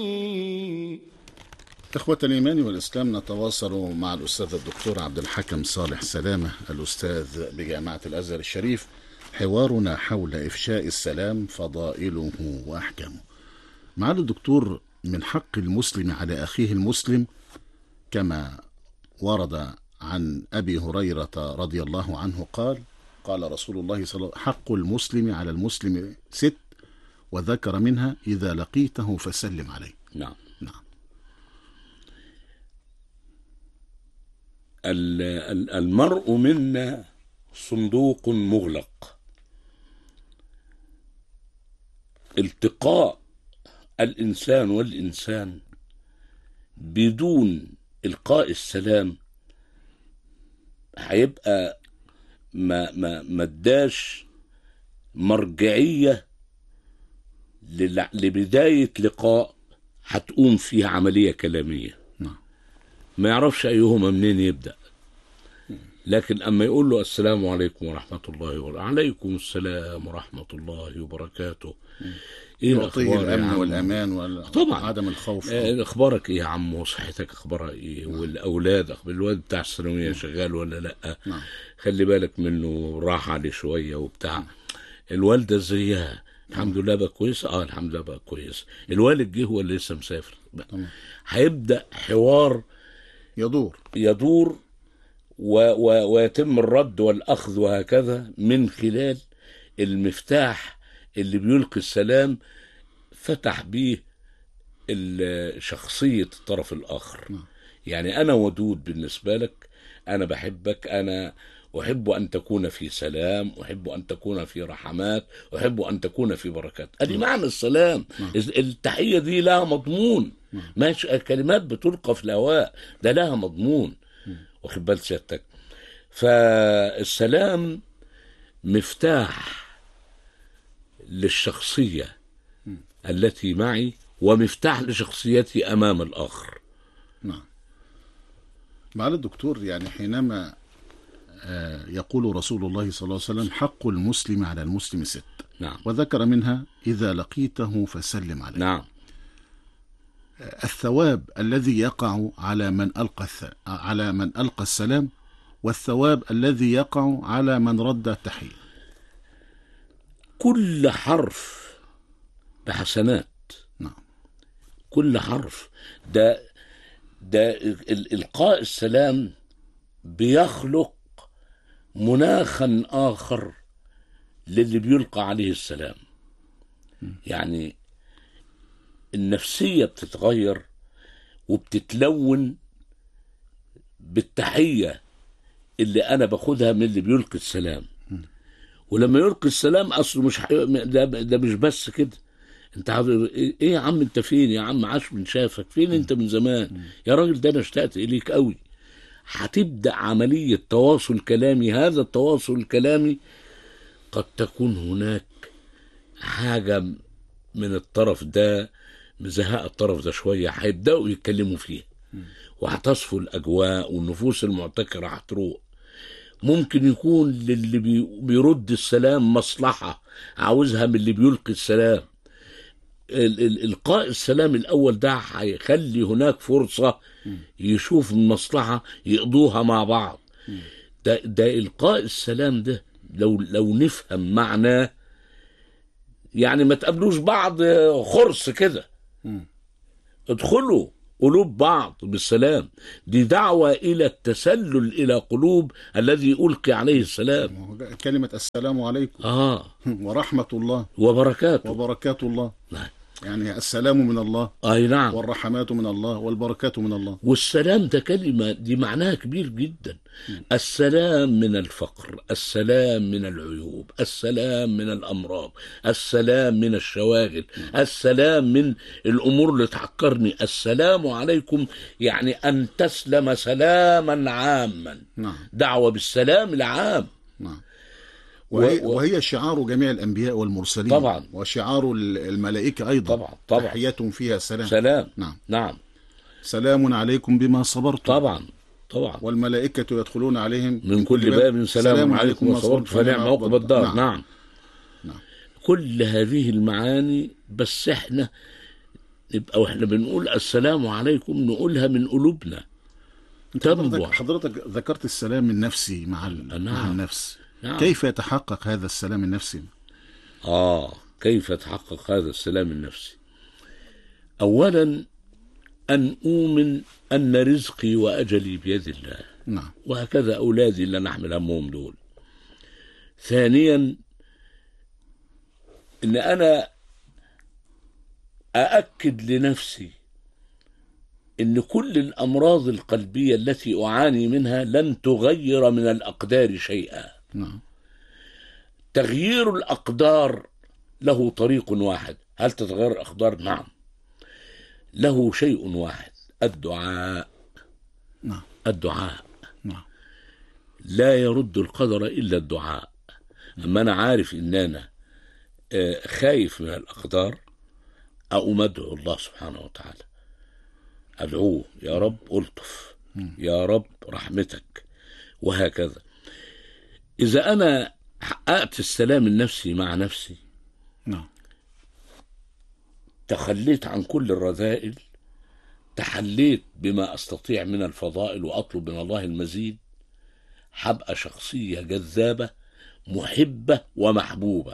إخوة الإيمان والإسلام، نتواصل مع الأستاذ الدكتور عبد الحكم صالح سلامة الأستاذ بجامعة الأزهر الشريف حوارنا حول إفشاء السلام، فضائله وأحكامه. معالي الدكتور، من حق المسلم على أخيه المسلم كما ورد عن أبي هريرة رضي الله عنه قال رسول الله صلى الله عليه وسلم: حق المسلم على المسلم 6، وذكر منها: إذا لقيته فسلم عليه. نعم. نعم. المرء منا صندوق مغلق. التقاء الإنسان والإنسان بدون إلقاء السلام هيبقى ما اداش مرجعية لبداية لقاء هتقوم فيها عملية كلامية. ما يعرفش أيهما منين يبدأ. لكن أما يقول له: السلام عليكم ورحمة الله وبركاته، عليكم السلام ورحمة الله وبركاته، ايه الاخبار؟ الامن والامان طبعا عدم الخوف. اخبارك ايه يا عم؟ وصحتك اخبارها ايه؟ والاولاد، الواد بتاع الثانويه شغال ولا لا؟ خلي بالك منه، راح عليه شويه وبتاع. الوالده ازيها؟ الحمد لله بقى كويس. الحمد لله بقى كويس. الوالد جه ولا لسه مسافر؟ هيبدا حوار يدور ويتم الرد والاخذ، وهكذا من خلال المفتاح اللي بيلقي السلام فتح بيه شخصية الطرف الآخر. يعني أنا ودود بالنسبة لك، أنا بحبك، أنا أحب أن تكون في سلام، أحب أن تكون في رحمات، أحب أن تكون في بركات. أدي معنى السلام. التحية دي لها مضمون، مش كلمات بتلقى في الهواء، ده لها مضمون. واخد بال سيادتك؟ فالسلام مفتاح للشخصية التي معي، ومفتاح لشخصيتي أمام الآخر. نعم. معالي الدكتور، يعني حينما يقول رسول الله صلى الله عليه وسلم: حق المسلم على المسلم 6، نعم، وذكر منها: إذا لقيته فسلم عليه. نعم. الثواب الذي يقع على من ألقى السلام، والثواب الذي يقع على من رد التحية. كل حرف بحسنات. نعم. كل حرف. ده إلقاء السلام بيخلق مناخا آخر للي بيلقى عليه السلام. يعني النفسية بتتغير وبتتلون بالتحية اللي أنا باخدها من اللي بيلقي السلام. ولما يلقي السلام أصله مش ده مش بس كده. انت ايه يا عم؟ انت فين يا عم؟ عاش من شافك، فين انت من زمان يا راجل؟ ده انا اشتقت اليك قوي. هتبدأ عملية تواصل كلامي. هذا التواصل الكلامي قد تكون هناك حاجة من الطرف ده مزهق الطرف ده شوية، هيبدأوا يتكلموا فيه، وهتصفو الأجواء، والنفوس المعتكرة هتروق. ممكن يكون للي بيرد السلام مصلحة عاوزها من اللي بيلقي السلام. إلقاء السلام الأول ده هيخلي هناك فرصة يشوف المصلحة يقضوها مع بعض. ده إلقاء السلام ده لو نفهم معناه، يعني ما تقابلوش بعض خرص كده، ادخلوا قلوب بعض بالسلام. دي دعوة إلى التسلل إلى قلوب الذي ألقي عليه السلام. كلمة السلام عليكم ورحمة الله وبركاته الله. نعم. يعني السلام من الله. نعم. والرحمات من الله والبركات من الله. والسلام ده كلمة دي معناها كبير جدا. السلام من الفقر، السلام من العيوب، السلام من الأمراض، السلام من الشواغل، السلام من الأمور اللي تحقرني. السلام عليكم يعني أن تسلم سلاما عاما. نعم. دعوة بالسلام العام. نعم. وهي شعار جميع الأنبياء والمرسلين طبعا، وشعار الملائكة أيضا. طبعا. تحياتهم فيها سلام. نعم. سلام عليكم بما صبرتم. طبعا. والملائكة يدخلون عليهم من كل باب سلام عليكم وصبرتم فنعم عقبى الدار. نعم. كل هذه المعاني، بس احنا يبقى واحنا بنقول السلام عليكم نقولها من قلوبنا. تنبع. حضرتك ذكرت السلام النفسي مع نعم. النفس. نعم. كيف يتحقق هذا السلام النفسي؟ كيف يتحقق هذا السلام النفسي؟ أولا أن أؤمن أن رزقي وأجلي بيد الله. نعم. وهكذا أولادي اللي نحمل همهم دول. ثانيا أن أنا أأكد لنفسي أن كل الأمراض القلبية التي أعاني منها لن تغير من الأقدار شيئا. نعم. تغيير الأقدار له طريق واحد. هل تتغير الأقدار؟ نعم. له شيء واحد: الدعاء. نعم. الدعاء. نعم. لا يرد القدر إلا الدعاء. أما أنا عارف إن أنا خايف من الأقدار، أقوم أدعو الله سبحانه وتعالى، أدعوه: يا رب ألطف، يا رب رحمتك، وهكذا. إذا أنا حققت السلام النفسي مع نفسي، نعم، تخليت عن كل الرذائل، تحليت بما أستطيع من الفضائل وأطلب من الله المزيد، حبقى شخصية جذابة محبة ومحبوبة.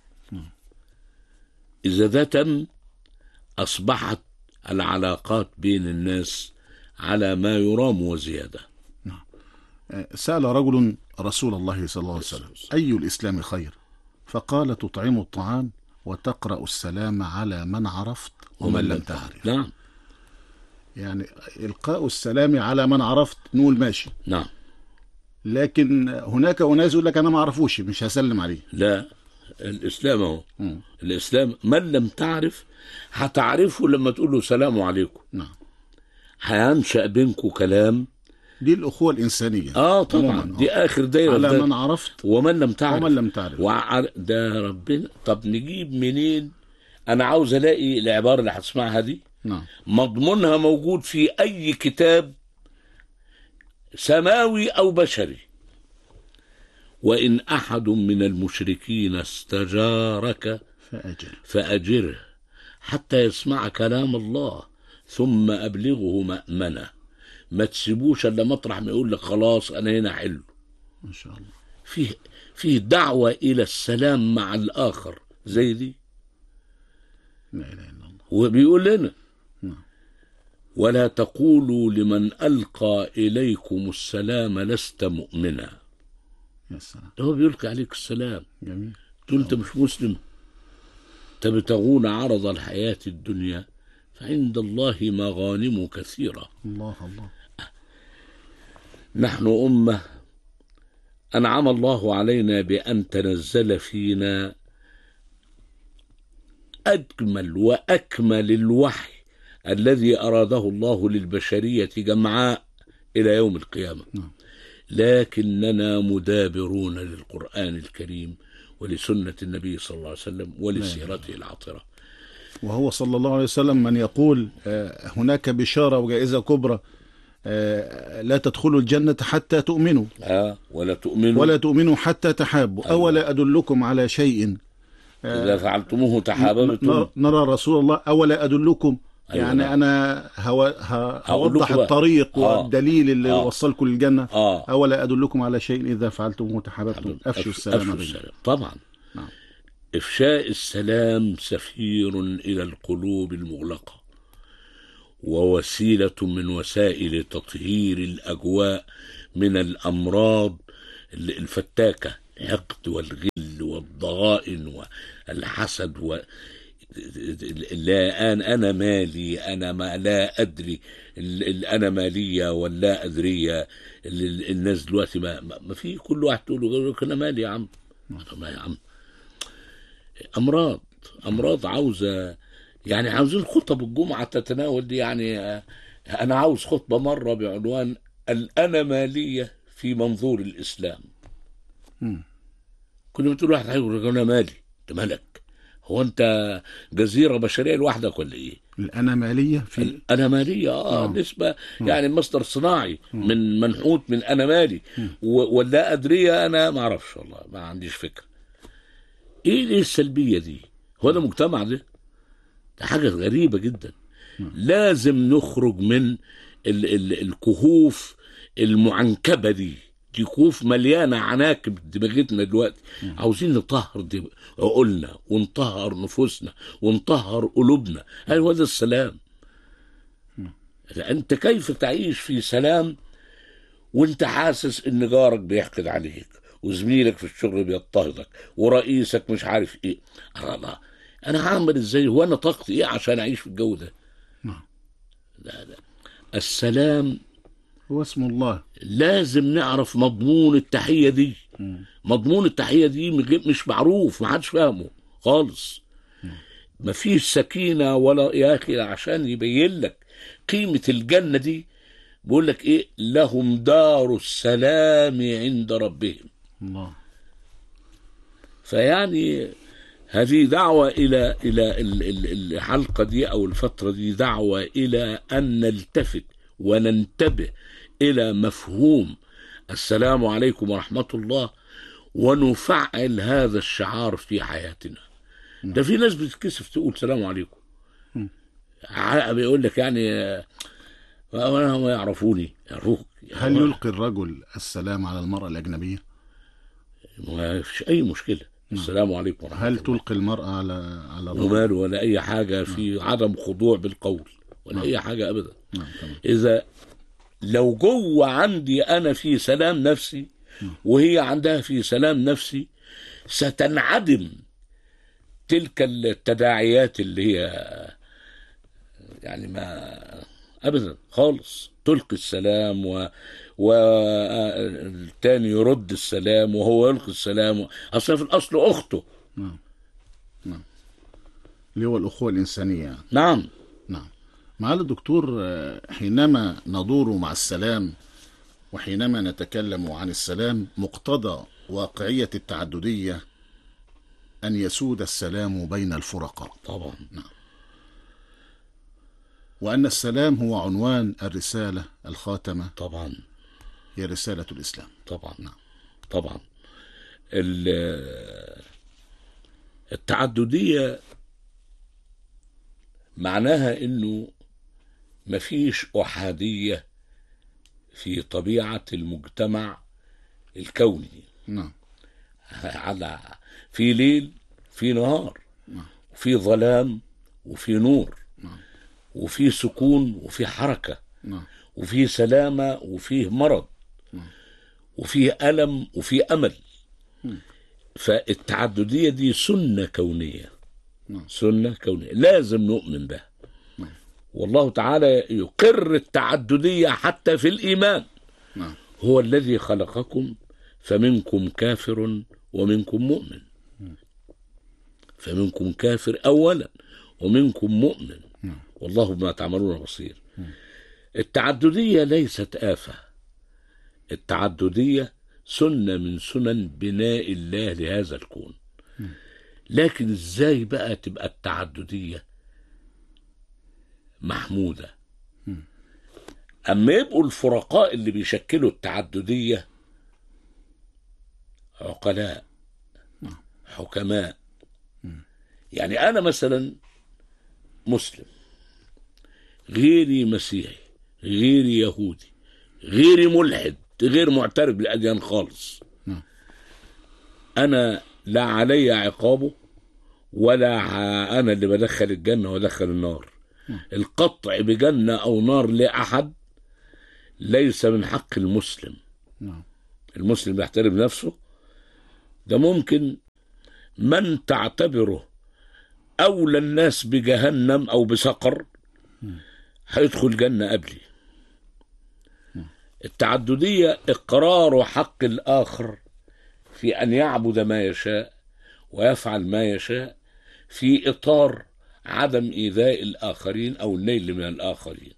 إذا ده تم، أصبحت العلاقات بين الناس على ما يرام وزيادة. سأل رجل رسول الله صلى الله عليه وسلم: أي الإسلام خير؟ فقال: تطعم الطعام وتقرأ السلام على من عرفت ومن لم تعرف. نعم. يعني إلقاء السلام على من عرفت نقول ماشي. نعم. لكن هناك أناس يقول لك أنا ما أعرفوش مش هسلم عليه. لا، الإسلام هو الإسلام من لم تعرف هتعرفه لما تقول له سلام عليكم. نعم. هينشأ بينكم كلام. دي الأخوة الإنسانية. طبعا دي آخر دايرة. على من عرفت ومن لم تعرف. ومن لم تعرف. ده ربنا. طب نجيب منين؟ أنا عاوز ألاقي العبارة اللي هتسمعها دي. نعم. مضمونها موجود في أي كتاب سماوي أو بشري. وإن أحد من المشركين استجارك فأجره حتى يسمع كلام الله ثم أبلغه مأمنه. ما تسيبوش إلا مطرح ما يقول لك خلاص أنا هنا حلو. ما شاء الله. فيه دعوة إلى السلام مع الآخر زي دي. لا إله إلا الله. وبيقول لنا: ولا تقولوا لمن ألقى إليكم السلام لست مؤمنا. يا سلام. هو بيلقي عليك السلام. جميل. تقول أنت مش مسلم، تبتغون عرض الحياة الدنيا فعند الله مغانم كثيرة. الله الله. نحن أمة أنعم الله علينا بأن تنزل فينا أجمل وأكمل الوحي الذي أراده الله للبشرية جمعاء إلى يوم القيامة. لكننا مدابرون للقرآن الكريم ولسنة النبي صلى الله عليه وسلم ولسيرته العطرة. وهو صلى الله عليه وسلم من يقول هناك بشارة وجائزة كبرى: لا تدخلوا الجنة حتى تؤمنوا ولا تؤمنوا حتى تحابوا. أولا أدلكم على شيء إذا فعلتموه تحاببتم. نرى رسول الله: أولا أدلكم. يعني أنا هوضح الطريق والدليل اللي وصلكم للجنة. أولا أدلكم على شيء إذا فعلتموه تحاببتم. أفشوا السلام. طبعا. إفشاء السلام سفير إلى القلوب المغلقة، ووسيلة من وسائل تطهير الأجواء من الأمراض الفتاكة: الحقد والغل والضغائن والحسد لا أنا مالي، أنا ما لا أدري، أنا مالية ولا أدرية. الناس دلوقتي ما في، كل واحد تقول له أنا مالي يا عم. ما يا عم، أمراض عاوزة، يعني عاوزين خطب الجمعة تتناول دي. يعني أنا عاوز خطبة مرة بعنوان الأنا مالية في منظور الإسلام. كل ما تقول واحد هيقول أنا مالي، أنت مالك؟ هو أنت جزيرة بشرية لوحدك ولا إيه؟ الأنا مالية في الأنا مالية نسبة يعني مصدر صناعي من منحوت من أنا مالي. ولا أدري، أنا ما أعرفش والله، ما عنديش فكرة. إيه السلبية دي؟ هو ده مجتمع ده حاجة غريبة جدا. لازم نخرج من الكهوف المعنكبة دي كهوف مليانة عناكب دماغتنا دلوقتي. عاوزين نطهر عقولنا ونطهر نفوسنا ونطهر قلوبنا. هو ده السلام. انت كيف تعيش في سلام وانت حاسس ان جارك بيحقد عليك وزميلك في الشغل بيضطهدك ورئيسك مش عارف ايه؟ الله، انا هعمل ازاي وانا طاقتي ايه عشان اعيش في الجو ده؟ لا. السلام هو اسم الله. لازم نعرف مضمون التحية دي. مضمون التحية دي مش معروف، ما حدش فاهمه خالص. مفيش سكينة ولا يا أخي عشان يبين لك قيمة الجنة دي. بيقول لك إيه؟ لهم دار السلام عند ربهم. الله. فيعني هذه دعوة إلى الحلقة دي أو الفترة دي، دعوة إلى أن نلتفت وننتبه إلى مفهوم السلام عليكم ورحمة الله، ونفعل هذا الشعار في حياتنا. ده في ناس بتتكسف تقول سلام عليكم، بيقول لك يعني أنا ما يعرفوني يعرفوك. هل يلقي الرجل السلام على المرأة الأجنبية؟ ما فيش أي مشكلة. السلام عليكم ورحمة هل الله. تلقي المرأة على الرجل ولا أي حاجة في عدم خضوع بالقول ولا أي حاجة أبدا. تمام. إذا لو جوه عندي أنا في سلام نفسي وهي عندها في سلام نفسي، ستنعدم تلك التداعيات اللي هي يعني ما أبدا خالص. تلقي السلام والتاني يرد السلام وهو يلقي السلام. أصلا في الأصل أخته. نعم. اللي هو الأخوة الإنسانية. نعم. معالي الدكتور، حينما ندور مع السلام وحينما نتكلم عن السلام، مقتضى واقعية التعددية أن يسود السلام بين الفرقاء طبعا. نعم. وأن السلام هو عنوان الرسالة الخاتمة. طبعا هي رسالة الإسلام. طبعا. طبعا. التعددية معناها إنه مفيش أحادية في طبيعة المجتمع الكوني. نعم. في ليل، في نهار، في ظلام وفي نور، وفي سكون وفي حركة، وفي سلامة وفي مرض، وفي ألم وفي أمل. فالتعددية دي سنة كونية. سنة كونية لازم نؤمن بها. والله تعالى يقر التعددية حتى في الإيمان. هو الذي خلقكم فمنكم كافر ومنكم مؤمن. فمنكم كافر أولا ومنكم مؤمن، والله بما تعملون بصير. التعددية ليست آفة. التعددية سنة من سنن بناء الله لهذا الكون. لكن ازاي بقى تبقى التعددية محمودة؟ اما يبقوا الفرقاء اللي بيشكلوا التعددية عقلاء حكماء. يعني انا مثلا مسلم، غيري مسيحي، غيري يهودي، غيري ملحد، غير معترف بالأديان خالص. أنا لا علي عقابه ولا أنا اللي بدخل الجنة ودخل النار. القطع بجنة أو نار لأحد ليس من حق المسلم. المسلم يحترم نفسه. ده ممكن من تعتبره أولى الناس بجهنم أو بسقر هيدخل جنة قبلي. التعددية إقرار حق الآخر في أن يعبد ما يشاء ويفعل ما يشاء في إطار عدم إيذاء الآخرين أو النيل من الآخرين.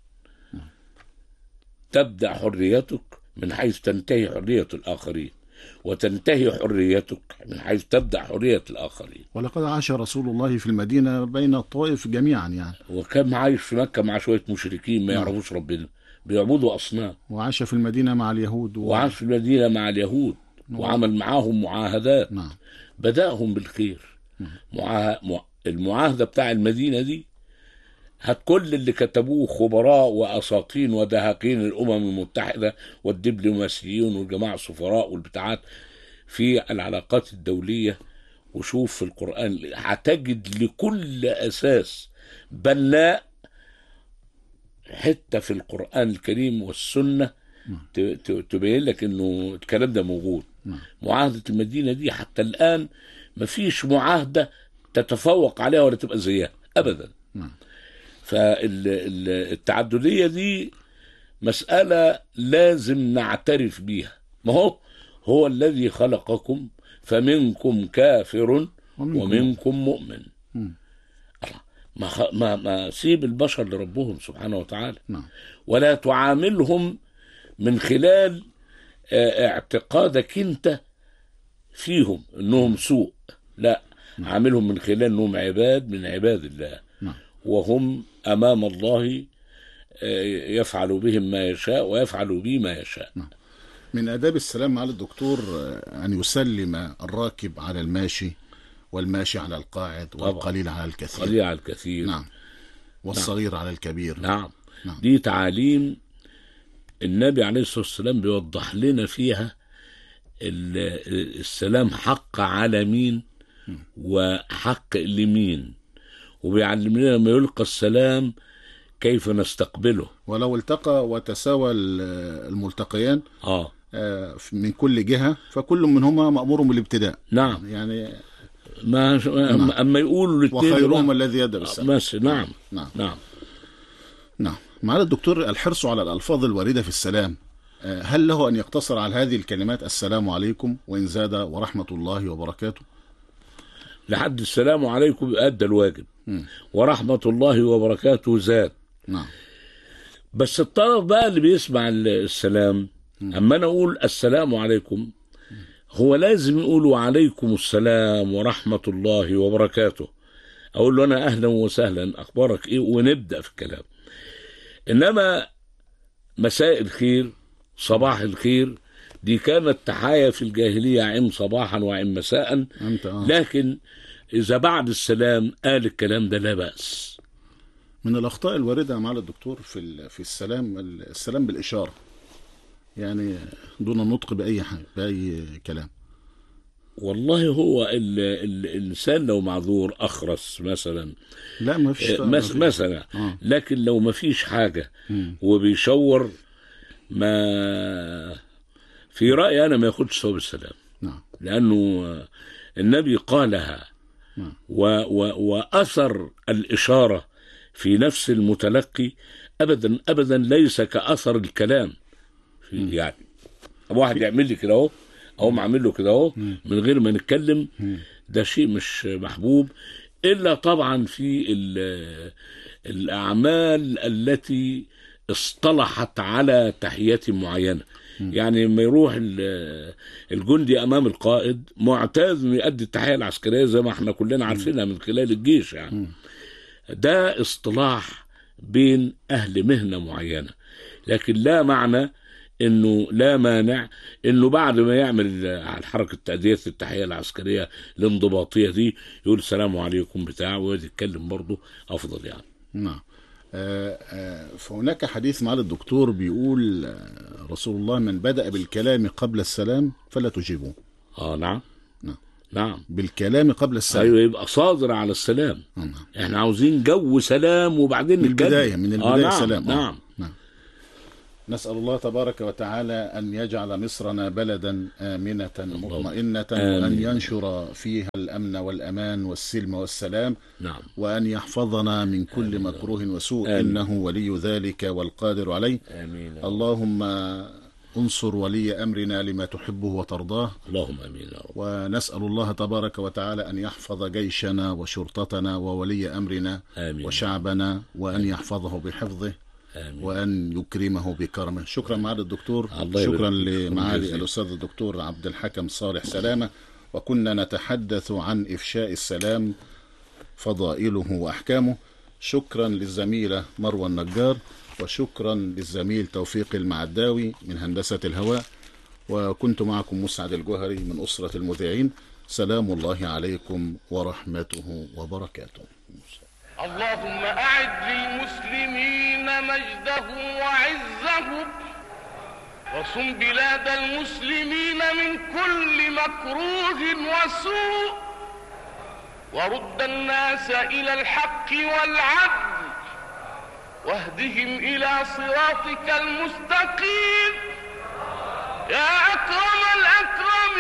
تبدأ حريتك من حيث تنتهي حرية الآخرين، وتنتهي حريتك من حيث تبدأ حرية الآخرين. ولقد عاش رسول الله في المدينة بين الطوائف جميعا يعني. وكم عايش في مكة مع شوية مشركين ما يعرفوش ربنا، بيعبدوا أصنام. وعاش في المدينة مع اليهود وعاش في المدينة مع اليهود وعمل معاهم معاهدات. بدأهم بالخير. المعاهدة بتاع المدينة دي هات كل اللي كتبوه خبراء وأساطين ودهاقين الأمم المتحدة والدبلوماسيين والجماعة السفراء والبتاعات في العلاقات الدولية، وشوف في القرآن هتجد لكل أساس بناء حتة في القرآن الكريم والسنة تبين لك إنه الكلام ده موجود. معاهدة المدينة دي حتى الآن مفيش معاهدة تتفوق عليها ولا تبقى زيها أبدا. فالتعددية دي مسألة لازم نعترف بيها. ما هو الذي خلقكم فمنكم كافر ومنكم مؤمن. ما سيب البشر لربهم سبحانه وتعالى، ولا تعاملهم من خلال اعتقادك انت فيهم انهم سوء، لا، عاملهم من خلال انهم عباد من عباد الله، وهم امام الله يفعل بهم ما يشاء ويفعل به ما يشاء. من آداب السلام على الدكتور أن يسلم الراكب على الماشي، والماشي على القاعد، والقليل على الكثير. قليل على الكثير، نعم. والصغير على الكبير. نعم. دي تعاليم النبي عليه الصلاة والسلام بيوضح لنا فيها السلام حق على مين وحق لمين، وبيعلم لنا لما يلقى السلام كيف نستقبله. ولو التقى وتساوى الملتقيان من كل جهة فكل منهما مأمور بالابتداء. نعم. يعني أما يقولوا وخيرهم الذي يبدأ بالسلام. نعم. نعم. نعم. نعم. معالي الدكتور، الحرص على الألفاظ الواردة في السلام، هل له أن يقتصر على هذه الكلمات السلام عليكم وإن زاد ورحمة الله وبركاته؟ لحد السلام عليكم أدى الواجب، ورحمة الله وبركاته زاد. نعم. بس الطرف بقى اللي بيسمع السلام، أما أنا أقول السلام عليكم، هو لازم يقول وعليكم السلام ورحمة الله وبركاته. أقول له أنا أهلا وسهلا، أخبارك إيه، ونبدأ في الكلام. إنما مساء الخير، صباح الخير، دي كانت تحايا في الجاهلية، عم صباحا وعم مساء. لكن إذا بعد السلام قال الكلام ده لا بأس. من الأخطاء الواردة مع الدكتور في السلام بالإشارة، يعني دون النطق بأي كلام. والله هو الإنسان لو معذور أخرس مثلا، لا ما فيش مثلا لكن لو ما فيش حاجة وبيشور، ما في رأيي أنا ما ياخدش ثواب السلام. لأنه النبي قالها. وأثر الإشارة في نفس المتلقي أبدا أبدا ليس كأثر الكلام. يعني واحد يعمل لي كده أو معمل له كده من غير ما نتكلم، ده شيء مش محبوب، إلا طبعا في الأعمال التي اصطلحت على تحيات معينة. يعني لما يروح الجندي أمام القائد معتاد إنه يؤدي التحية العسكرية زي ما احنا كلنا عارفينها من خلال الجيش، يعني ده اصطلاح بين أهل مهنة معينة، لكن لا معنى إنه لا مانع إنه بعد ما يعمل على حركة تأدية التحية العسكرية الانضباطية دي يقول السلام عليكم بتاعه ويتكلم برضه أفضل يعني. نعم. فهناك حديث مع الدكتور بيقول رسول الله: من بدأ بالكلام قبل السلام فلا تجيبوه. نعم. نعم. بالكلام قبل السلام. أيوة، يبقى صادر على السلام. احنا عاوزين جو سلام وبعدين من البداية نعم. سلام. نعم. نسأل الله تبارك وتعالى أن يجعل مصرنا بلدا آمنة مطمئنة، وأن ينشر فيها الأمن والأمان والسلم والسلام. نعم. وأن يحفظنا من كل مكروه وسوء. إنه ولي ذلك والقادر عليه. آمين. اللهم انصر ولي أمرنا لما تحبه وترضاه. اللهم آمين يا رب. ونسأل الله تبارك وتعالى أن يحفظ جيشنا وشرطتنا وولي أمرنا. آمين. وشعبنا، وأن يحفظه بحفظه. آمين. وأن يكرمه بكرمه. شكرا معالي الدكتور. شكرا لمعالي الأستاذ الدكتور عبد الحكم صالح سلامة. وكنا نتحدث عن إفشاء السلام، فضائله وأحكامه. شكرا للزميلة مروى النجار، وشكرا للزميل توفيق المعداوي من هندسة الهواء، وكنت معكم مسعد الجوهري من أسرة المذيعين. سلام الله عليكم ورحمته وبركاته. اللهم أعد للمسلمين مجدهم وعزهم، وصم بلاد المسلمين من كل مكروه وسوء، ورد الناس إلى الحق والعدل، واهدهم إلى صراطك المستقيم يا أكرم الأكرمين.